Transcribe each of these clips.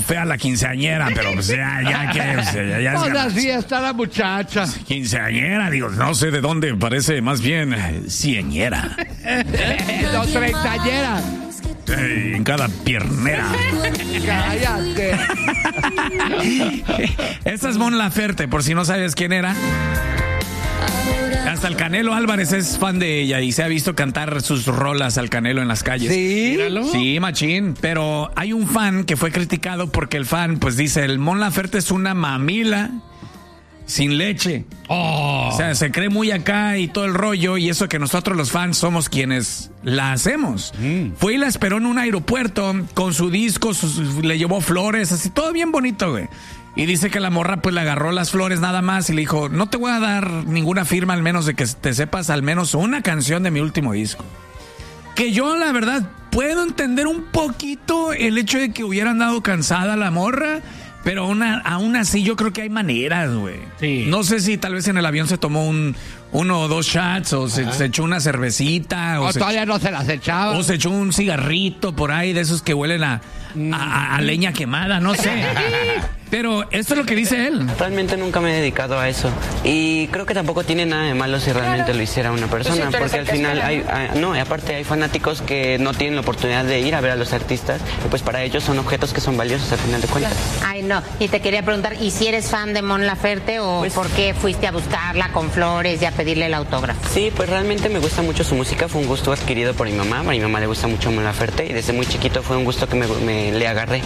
fea la quinceañera, pero pues ya que... ya es así está la muchacha. Quinceañera, digo, no sé de dónde, parece más bien cieñera. No, treintañera. En cada piernera. Cállate. Esta es Mon Laferte, por si no sabes quién era. Hasta el Canelo Álvarez es fan de ella y se ha visto cantar sus rolas al Canelo en las calles. ¿Sí? Míralo. Sí, machín. Pero hay un fan que fue criticado porque el fan, pues dice, el Mon Laferte es una mamila sin leche. O sea, se cree muy acá y todo el rollo, y eso que nosotros los fans somos quienes la hacemos. Fue y la esperó en un aeropuerto con su disco, le llevó flores, así, todo bien bonito, güey. Y dice que la morra pues le agarró las flores nada más y le dijo, no te voy a dar ninguna firma al menos de que te sepas al menos una canción de mi último disco. Que yo la verdad puedo entender un poquito el hecho de que hubiera andado cansada la morra, pero aún así yo creo que hay maneras, güey. Sí. No sé si tal vez en el avión se tomó uno o dos shots o se echó una cervecita. O todavía no se las echaba. O se echó un cigarrito por ahí de esos que huelen a leña quemada, no sé. Pero esto es lo que dice él. Realmente nunca me he dedicado a eso. Y creo que tampoco tiene nada de malo si realmente lo hiciera una persona. Porque al final aparte hay fanáticos que no tienen la oportunidad de ir a ver a los artistas. Y pues para ellos son objetos que son valiosos al final de cuentas. Ay, no. Y te quería preguntar, ¿y si eres fan de Mon Laferte o pues, por qué fuiste a buscarla con flores y a pedirle el autógrafo? Sí, pues realmente me gusta mucho su música. Fue un gusto adquirido por mi mamá. A mi mamá le gusta mucho Mon Laferte y desde muy chiquito fue un gusto que me le agarré.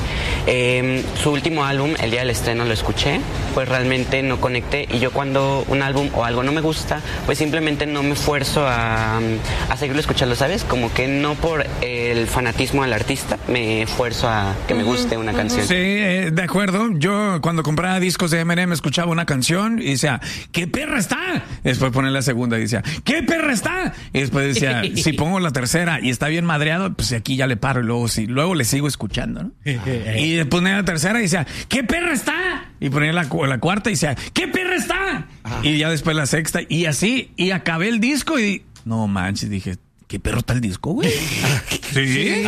Su último álbum, el día del estreno, lo escuché, pues realmente no conecté, y yo cuando un álbum o algo no me gusta, pues simplemente no me esfuerzo a seguirlo escuchando, ¿sabes? Como que no por el fanatismo al artista me esfuerzo a que me guste una canción. Sí, de acuerdo. Yo cuando compraba discos de Eminem escuchaba una canción y decía, ¡qué perra está! Después ponía la segunda y decía, ¡qué perra está! Y después decía, si pongo la tercera y está bien madreado, pues aquí ya le paro y luego le sigo escuchando, ¿no? Y después ponía la tercera y decía, ¡qué perra está! Y ponía la cuarta y decía, ¡qué perra está! Ajá. Y ya después la sexta y así, y acabé el disco y no manches, dije, ¿qué perro está el disco, güey? Sí.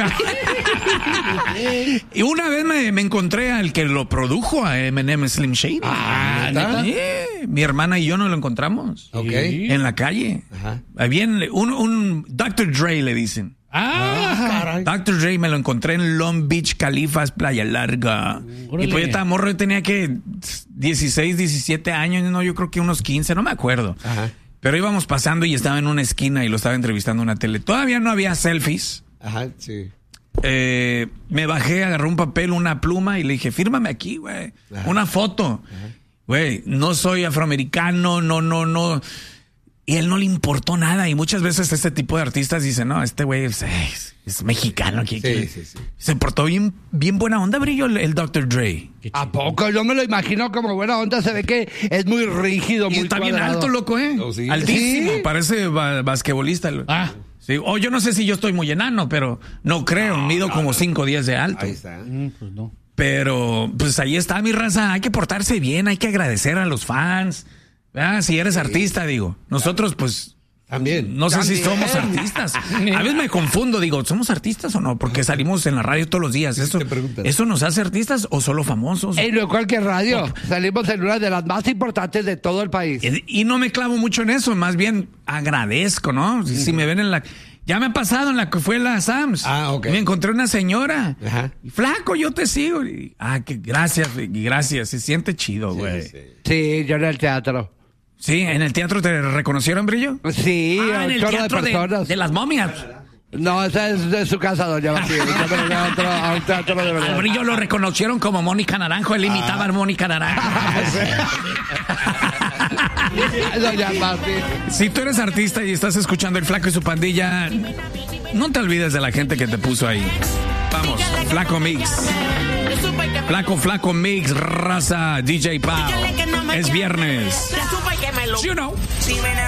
Y una vez me encontré al que lo produjo, a Eminem Slim Shady. Mi hermana y yo nos lo encontramos. En la calle. Ajá. Bien, un Dr. Dre le dicen. Caray. Dr. Dre me lo encontré en Long Beach, Califas, Playa Larga. Órale. Y pues yo estaba morro, yo tenía que 16, 17 años, no, yo creo que unos 15, no me acuerdo. Ajá. Pero íbamos pasando y estaba en una esquina y lo estaba entrevistando en una tele. Todavía no había selfies. Ajá, sí. Me bajé, agarré un papel, una pluma y le dije, fírmame aquí, güey. Una foto. Güey, no soy afroamericano, no. Y él no le importó nada. Y muchas veces este tipo de artistas dicen, no, este güey es mexicano. Sí. Se portó bien buena onda, Brillo, el Dr. Dre. ¿A poco? Yo me lo imagino como buena onda. Se ve que es muy rígido, muy está cuadrado. bien alto, loco, Oh, sí. Altísimo. ¿Sí? Parece basquetbolista. Sí. O yo no sé si yo estoy muy enano, pero no creo. Mido como 5 o 10 de alto. Ahí está. Pues no. Pero, pues ahí está, mi raza. Hay que portarse bien, hay que agradecer a los fans. Si eres artista, digo. Nosotros, pues... También. No sé si somos artistas. A veces me confundo, digo, ¿somos artistas o no? Porque salimos en la radio todos los días. ¿Eso nos hace artistas o solo famosos? En cualquier radio. Salimos en una de las más importantes de todo el país. Y no me clavo mucho en eso, más bien agradezco, ¿no? Si me ven en la... Ya me ha pasado en la que fue la Sams. Me encontré una señora. Ajá. Y, flaco, yo te sigo. Y, que gracias. Se siente chido, güey. Sí, yo en el teatro. Sí, ¿en el teatro te reconocieron, Brillo? Sí, en el teatro de las momias. No, esa es de su casa, doña Martín. A un teatro de verdad. Al Brillo lo reconocieron como Mónica Naranjo. Él imitaba a Mónica Naranjo. Doña Martín. Si tú eres artista y estás escuchando El Flaco y su pandilla, no te olvides de la gente que te puso ahí. Vamos, Flaco Mix. Flaco Mix, raza, DJ Pau. Es viernes. You know.